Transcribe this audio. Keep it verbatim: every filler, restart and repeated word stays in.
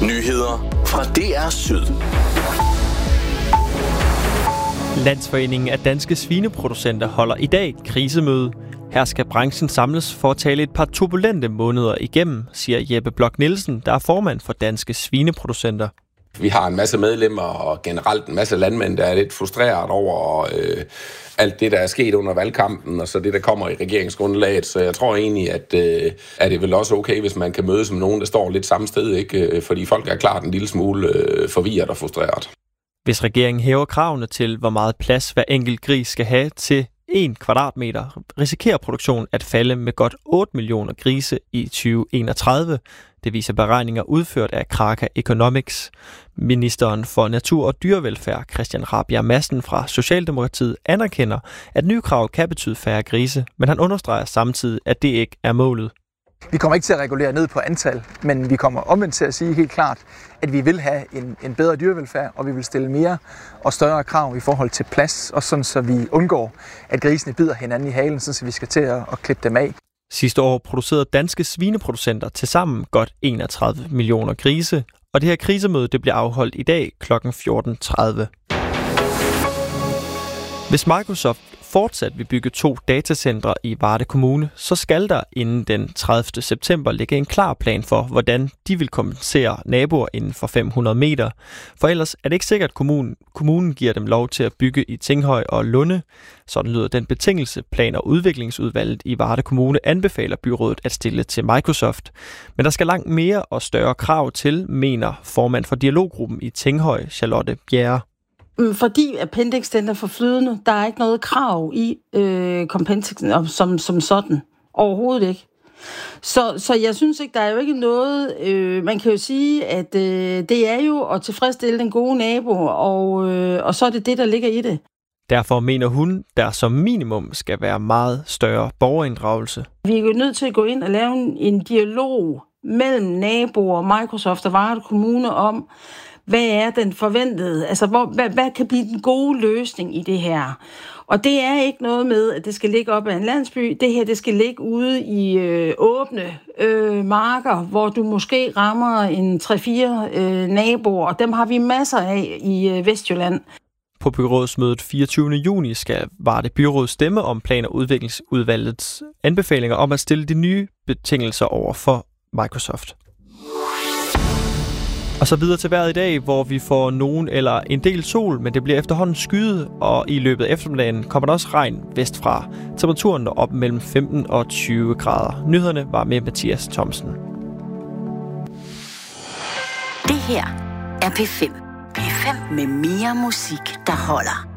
Nyheder fra D R Syd. Landsforeningen af danske svineproducenter holder i dag krisemøde. Her skal branchen samles for at tale et par turbulente måneder igennem, siger Jeppe Bloch Nielsen, der er formand for danske svineproducenter. Vi har en masse medlemmer og generelt en masse landmænd, der er lidt frustreret over øh, alt det, der er sket under valgkampen, og så det, der kommer i regeringsgrundlaget. Så jeg tror egentlig, at, øh, at det er vel også okay, hvis man kan mødes med nogen, der står lidt samme sted, ikke? Fordi folk er klart en lille smule øh, forvirret og frustreret. Hvis regeringen hæver kravene til, hvor meget plads hver enkelt gris skal have til en kvadratmeter, risikerer produktionen at falde med godt otte millioner grise i tyve enogtredive. Det viser beregninger udført af Kraka Economics. Ministeren for Natur og Dyrevelfærd, Christian Rabjerg Madsen fra Socialdemokratiet, anerkender, at nye krav kan betyde færre grise, men han understreger samtidig, at det ikke er målet. Vi kommer ikke til at regulere ned på antal, men vi kommer omvendt til at sige helt klart, at vi vil have en, en bedre dyrevelfærd, og vi vil stille mere og større krav i forhold til plads, og sådan så vi undgår, at grisene bider hinanden i halen, så vi skal til at, at klippe dem af. Sidste år producerede danske svineproducenter tilsammen godt enogtredive millioner grise, og det her krisemøde det bliver afholdt i dag klokken fjorten tredive. Hvis Microsoft fortsat vil bygge to datacentre i Varde Kommune, så skal der inden den tredivte september ligge en klar plan for, hvordan de vil kompensere naboer inden for fem hundrede meter. For ellers er det ikke sikkert, at kommunen, kommunen giver dem lov til at bygge i Tinghøj og Lunde. Sådan lyder den betingelse, Plan- og Udviklingsudvalget i Varde Kommune anbefaler byrådet at stille til Microsoft. Men der skal langt mere og større krav til, mener formand for dialoggruppen i Tinghøj, Charlotte Bjerre. Fordi appendix den er for flydende, der er ikke noget krav i øh, kompensexen som, som sådan. Overhovedet ikke. Så, så jeg synes ikke, der er jo ikke noget... Øh, man kan jo sige, at øh, det er jo at tilfredsstille den gode nabo, og, øh, og så er det det, der ligger i det. Derfor mener hun, der som minimum skal være meget større borgerinddragelse. Vi er jo nødt til at gå ind og lave en, en dialog mellem naboer, Microsoft og Varde Kommune om, hvad er den forventede, altså hvor, hvad, hvad kan blive den gode løsning i det her? Og det er ikke noget med, at det skal ligge op ad en landsby. Det her, det skal ligge ude i øh, åbne øh, marker, hvor du måske rammer en tre-fire øh, naboer, og dem har vi masser af i øh, Vestjylland. På byrådsmødet fireogtyvende juni skal Varde Byråd stemme om Plan- og Udviklingsudvalgets anbefalinger om at stille de nye betingelser over for Microsoft. Og så videre til vejret i dag, hvor vi får nogen eller en del sol, men det bliver efterhånden skyet, og i løbet af eftermiddagen kommer der også regn vestfra. Temperaturen er op mellem femten og tyve grader. Nyhederne var med Mathias Thomsen. Det her er P fem. P fem med mere musik, der holder.